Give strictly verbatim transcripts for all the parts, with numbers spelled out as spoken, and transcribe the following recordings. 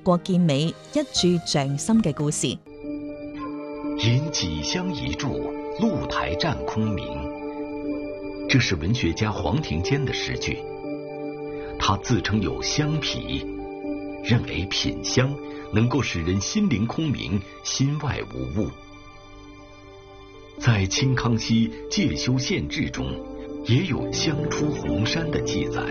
郭建美一炷掌心嘅故事。 引几香一炷，露台占空明。这是文学家黄庭坚的诗句。他自称有香脾，认为品香能够使人心灵空明，心外无物。在清康熙《介休县志》中，也有香出红山的记载。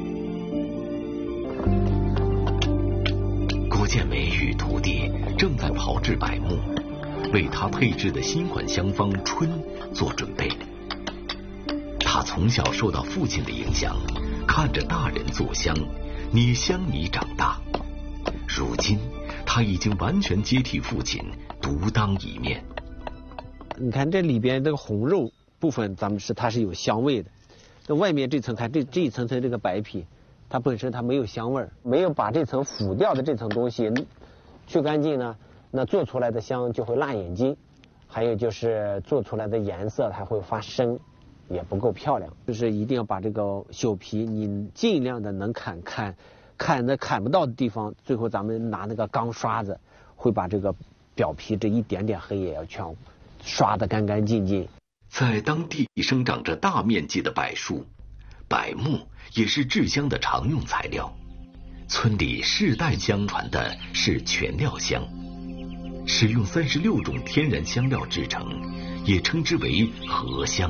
郭建美与徒弟正在炮制柏木，为他配制的新款香方春做准备。他从小受到父亲的影响，看着大人做香，捏香泥长大。如今他已经完全接替父亲，独当一面。 你看这里边这个红肉部分，咱们是它是有香味的。那外面这层看这这一层层这个白皮，它本身它没有香味儿，没有把这层腐掉的这层东西去干净呢，那做出来的香就会辣眼睛，还有就是做出来的颜色它会发深，也不够漂亮。就是一定要把这个朽皮，你尽量的能砍砍砍的砍不到的地方，最后咱们拿那个钢刷子，会把这个表皮这一点点黑也要全刷得干干净净。 在当地生长着大面积的柏树，柏木也是制香的常用材料。村里世代相传的是全料香，使用三十六种天然香料制成，也称之为合香。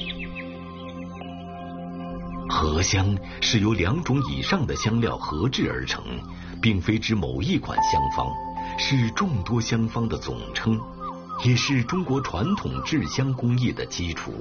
合香是由两种以上的香料合制而成，并非指某一款香方，是众多香方的总称，也是中国传统制香工艺的基础。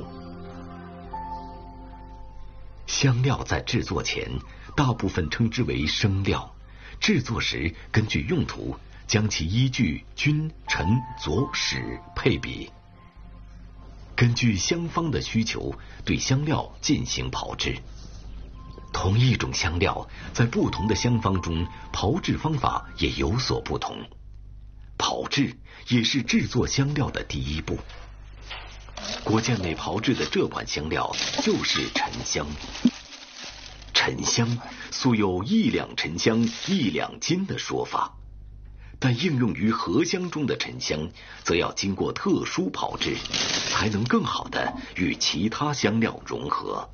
香料在制作前大部分称之为生料，制作时根据用途将其依据君、臣、佐、使配比，根据香方的需求对香料进行炮制。同一种香料在不同的香方中炮制方法也有所不同，炮制也是制作香料的第一步。郭建美炮制的这款香料就是沉香。沉香素有一两沉香一两金的说法，但应用于合香中的沉香则要经过特殊炮制，才能更好的与其他香料融合。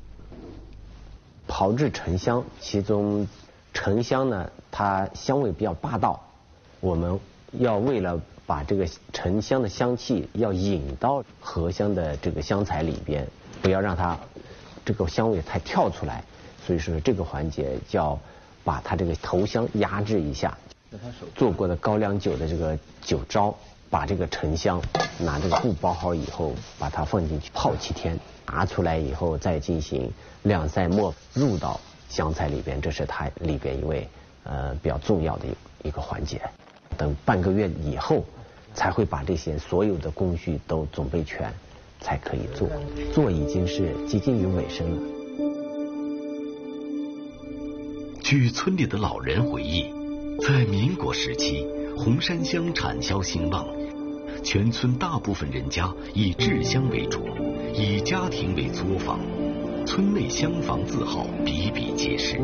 炮制沉香，其中沉香呢，它香味比较霸道，我们要为了把这个沉香的香气要引到合香的这个香材里边，不要让它这个香味太跳出来，所以说这个环节叫把它这个头香压制一下。做过的高粱酒的这个酒糟，把这个沉香拿这个布包好以后，把它放进去泡七天，拿出来以后再进行晾晒末入到香材里边，这是它里边一位呃比较重要的一个环节。等半个月以后，才会把这些所有的工序都准备全，才可以做。做已经是接近于尾声了。 据村里的老人回忆，在民国时期，红山香产销兴旺，全村大部分人家以制香为主，以家庭为作坊，村内香坊字号比比皆是。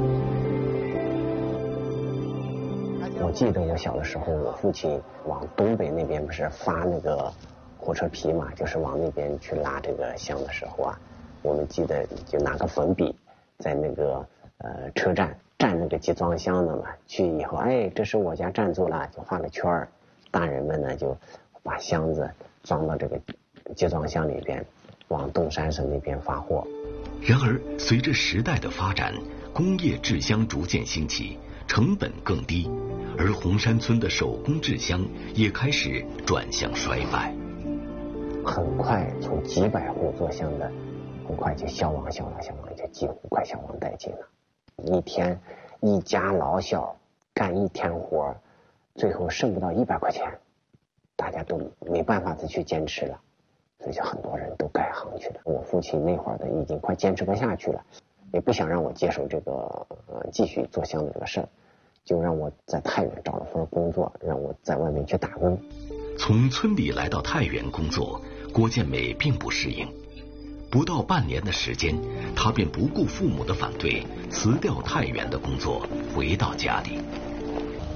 我记得我小的时候，我父亲往东北那边不是发那个火车皮嘛，就是往那边去拉这个香的时候啊，我们记得就拿个粉笔在那个呃车站站那个集装箱的嘛，去以后，哎，这是我家站住了，就画个圈儿，大人们呢就把箱子装到这个集装箱里边，往东山省那边发货。 然而，随着时代的发展，工业制香逐渐兴起，成本更低，而红山村的手工制香也开始转向衰败。 很快从几百户做香的，很快就消亡消亡消亡，就几乎快消亡殆尽了。一天一家老小干一天活，最后剩不到一百块钱，大家都没办法再去坚持了，所以就很多人都改行去了。我父亲那会儿的已经快坚持不下去了，也不想让我接手这个呃继续做香的这个事儿，就让我在太原找了份工作，让我在外面去打工。 从村里来到太原工作，郭建美并不适应。不到半年的时间，他便不顾父母的反对，辞掉太原的工作，回到家里。